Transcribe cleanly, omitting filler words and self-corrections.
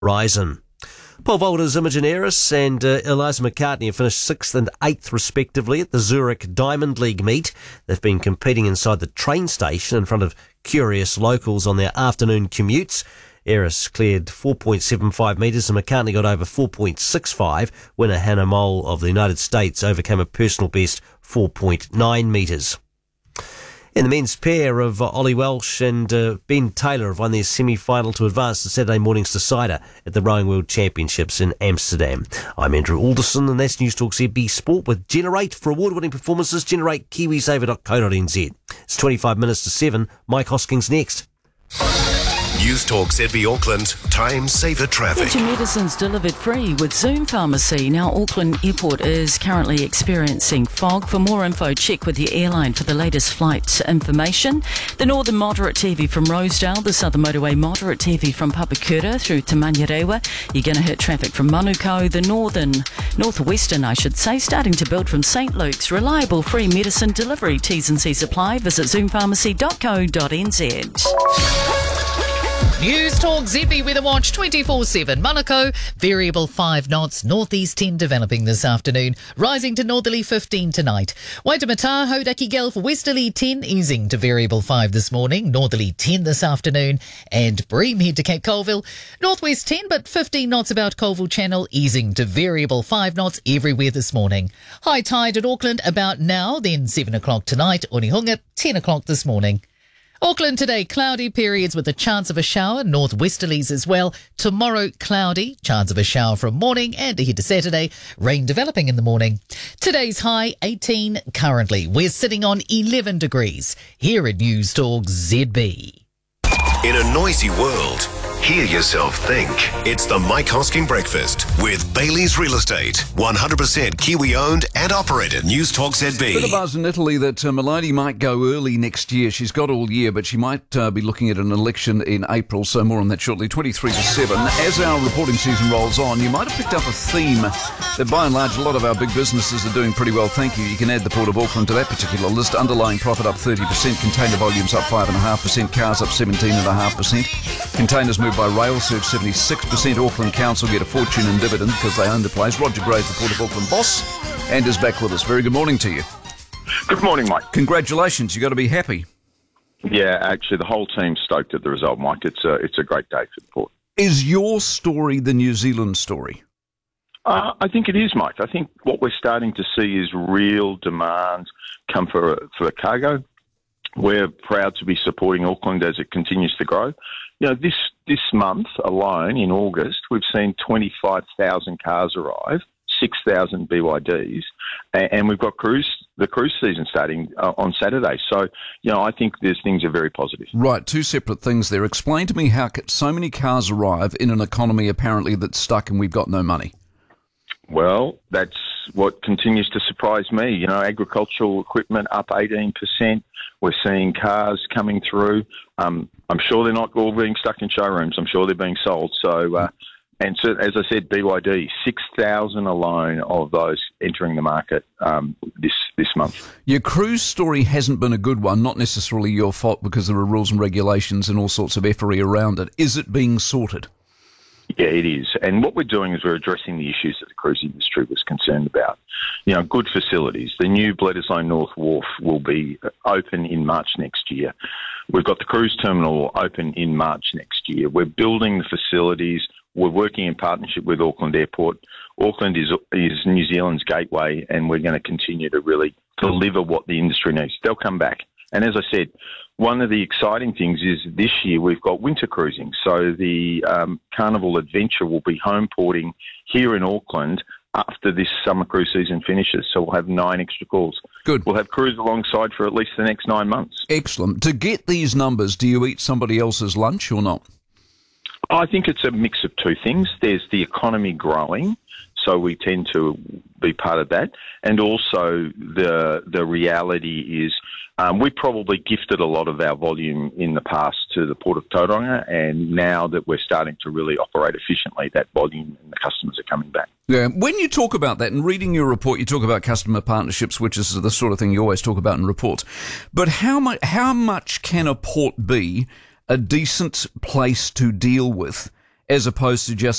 Horizon. Pole vaulters Imogen Eris and Eliza McCartney have finished 6th and 8th respectively at the Zurich Diamond League meet. They've been competing inside the train station in front of curious locals on their afternoon commutes. Eris cleared 4.75 metres and McCartney got over 4.65. Winner Hannah Mole of the United States overcame a personal best 4.9 metres. In the men's pair of Ollie Welsh and Ben Taylor have won their semi-final to advance to Saturday morning's decider at the Rowing World Championships in Amsterdam. I'm Andrew Alderson and that's News Talk ZB Sport with Generate. For award-winning performances, generate kiwisaver.co.nz. It's 25 minutes to 7. Mike Hoskins next. News Talk ZB Auckland, time saver traffic. Get your medicines delivered free with Zoom Pharmacy. Now Auckland Airport is currently experiencing fog. For more info, check with your airline for the latest flight information. The Northern Moderate TV from Rosedale, the Southern Motorway Moderate TV from Papakura through to Manurewa. You're going to hit traffic from Manukau. The Northwestern, starting to build from St Luke's. Reliable free medicine delivery. T's and C's apply. Visit zoompharmacy.co.nz. News Talk ZB Weather Watch 24/7. Manukau, variable 5 knots, northeast 10 developing this afternoon, rising to northerly 15 tonight. Waitemata, Hauraki Gulf, westerly 10, easing to variable 5 this morning, northerly 10 this afternoon, and Bream head to Cape Colville, northwest 10 but 15 knots about Colville Channel, easing to variable 5 knots everywhere this morning. High tide at Auckland about now, then 7 o'clock tonight, Onehunga 10 o'clock this morning. Auckland today, cloudy periods with a chance of a shower, northwesterlies as well. Tomorrow, cloudy, chance of a shower from morning, and ahead to Saturday, rain developing in the morning. Today's high, 18 currently. We're sitting on 11 degrees here at News Talk ZB. In a noisy world, hear yourself think. It's the Mike Hosking Breakfast with Bailey's Real Estate. 100% Kiwi-owned and operated. News Talk Bit of ZB. buzz in Italy that Milady might go early next year. She's got all year, but she might be looking at an election in April, so more on that shortly. 23 to 7. As our reporting season rolls on, you might have picked up a theme that by and large a lot of our big businesses are doing pretty well, thank you. You can add the Port of Auckland to that particular list. Underlying profit up 30%, container volumes up 5.5%, cars up 17.5%. Containers moved by rail surge 76%. Auckland Council get a fortune in dividend because they own the place. Roger Graves, the Port of Auckland boss, and is back with us. Very good morning to you. Good morning, Mike. Congratulations. You've got to be happy. Yeah, actually, the whole team's stoked at the result, Mike. It's a great day for the Port. Is your story the New Zealand story? I think it is, Mike. I think what we're starting to see is real demand come for cargo. We're proud to be supporting Auckland as it continues to grow. You know, this month alone, in August, we've seen 25,000 cars arrive, 6,000 BYDs, and we've got the cruise season starting on Saturday. So, you know, I think things are very positive. Right, two separate things there. Explain to me how so many cars arrive in an economy apparently that's stuck and we've got no money. Well, that's what continues to surprise me. You know, agricultural equipment up 18%. We're seeing cars coming through. I'm sure they're not all being stuck in showrooms. I'm sure they're being sold. So, and so, as I said, BYD, 6,000 alone of those entering the market this month. Your cruise story hasn't been a good one, not necessarily your fault because there are rules and regulations and all sorts of effery around it. Is it being sorted? Yeah, it is. And what we're doing is we're addressing the issues that the cruise industry was concerned about. You know, good facilities. The new Bledisloe North Wharf will be open in March next year. We've got the cruise terminal open in March next year. We're building the facilities. We're working in partnership with Auckland Airport. Auckland is New Zealand's gateway, and we're going to continue to really deliver what the industry needs. They'll come back. And as I said, one of the exciting things is this year we've got winter cruising. So the Carnival Adventure will be home porting here in Auckland after this summer cruise season finishes. So we'll have 9 extra calls. Good. We'll have cruise alongside for at least the next 9 months. Excellent. To get these numbers, do you eat somebody else's lunch or not? I think it's a mix of two things. There's the economy growing, so we tend to be part of that. And also the reality is we probably gifted a lot of our volume in the past to the Port of Tauranga, and now that we're starting to really operate efficiently, that volume and the customers are coming back. Yeah. When you talk about that, and reading your report, you talk about customer partnerships, which is the sort of thing you always talk about in reports. But how much can a port be a decent place to deal with as opposed to just